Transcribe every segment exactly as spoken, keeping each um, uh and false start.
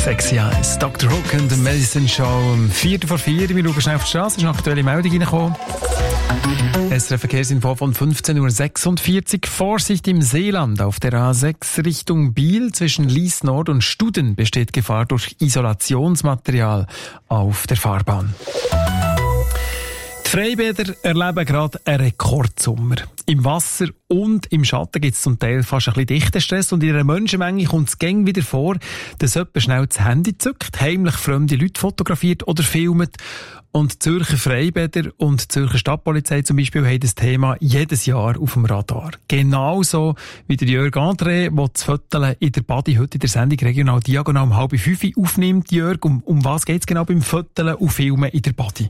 Sexy Eyes, Doktor Hook und The Medicine Show. Um Viertel vor vier, wir schauen schnell auf die Straße, ist eine aktuelle Meldung reingekommen. S R F-Verkehrsinfo von fünfzehn Uhr sechsundvierzig. Vorsicht im Seeland. Auf der A sechs Richtung Biel zwischen Lies Nord und Studen besteht Gefahr durch Isolationsmaterial auf der Fahrbahn. Die Freibäder erleben gerade einen Rekordsommer. Im Wasser und im Schatten gibt es zum Teil fast ein bisschen dichten Stress und in einer Menschenmenge kommt es gäng wieder vor, dass jemand schnell das Handy zückt, heimlich fremde Leute fotografiert oder filmt. Und die Zürcher Freibäder und die Zürcher Stadtpolizei zum Beispiel haben das Thema jedes Jahr auf dem Radar. Genauso wie der Jörg André, der das Föteln in der Badi heute in der Sendung Regional Diagonal um halb fünf aufnimmt. Jörg, um, um was geht es genau beim Föteln und Filmen in der Badi?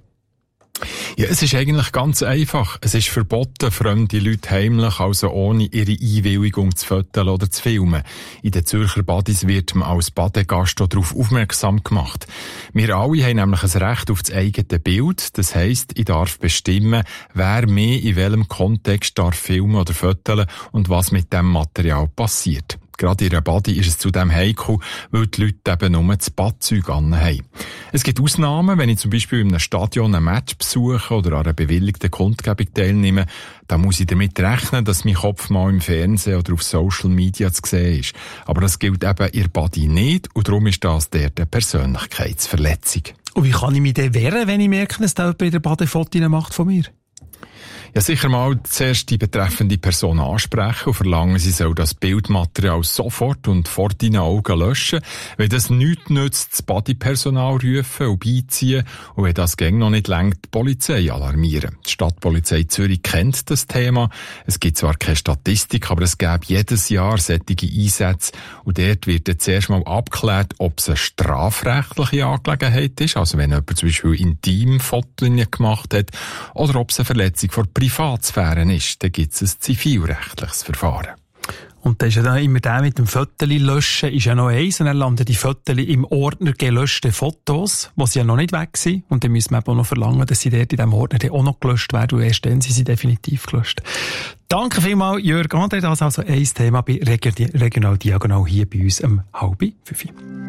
Ja, es ist eigentlich ganz einfach. Es ist verboten, fremde Leute heimlich, also ohne ihre Einwilligung zu fotografieren oder zu filmen. In den Zürcher Badis wird man als Badegast darauf aufmerksam gemacht. Wir alle haben nämlich ein Recht auf das eigene Bild. Das heisst, ich darf bestimmen, wer mehr in welchem Kontext darf filmen oder fotografieren und was mit dem Material passiert. Gerade in einer Badi ist es zudem heikel, weil die Leute eben nur das Badzeug anhaben. Es gibt Ausnahmen, wenn ich zum Beispiel in einem Stadion ein Match besuche oder an einer bewilligten Kundgebung teilnehme, dann muss ich damit rechnen, dass mein Kopf mal im Fernsehen oder auf Social Media zu sehen ist. Aber das gilt eben in der Badi nicht und darum ist das dort eine Persönlichkeitsverletzung. Und wie kann ich mich denn wehren, wenn ich merke, dass da jemand in der Badi Fotos macht von mir? Ja, sicher mal zuerst die betreffende Person ansprechen und verlangen, sie soll das Bildmaterial sofort und vor deinen Augen löschen. Wenn das nichts nützt, das Bodypersonal rufen und beiziehen und wenn das gäng noch nicht lenkt, die Polizei alarmieren. Die Stadtpolizei Zürich kennt das Thema. Es gibt zwar keine Statistik, aber es gäbe jedes Jahr solche Einsätze und dort wird dann zuerst mal abgeklärt, ob es eine strafrechtliche Angelegenheit ist, also wenn jemand zum Beispiel Intimfotos gemacht hat, oder ob es eine Verletzung von Privatsphäre ist, dann gibt es ein zivilrechtliches Verfahren. Und da ist ja dann immer der mit dem Föteli löschen, ist ja noch eins, und dann landen die Föteli im Ordner gelöschte Fotos, die sie ja noch nicht weg sind, und dann müssen wir auch noch verlangen, dass sie dort in diesem Ordner dann auch noch gelöscht werden, und erst dann sind sie definitiv gelöscht. Danke vielmals, Jörg André, das ist also ein Thema bei Regional Diagonal hier bei uns um halb fünf.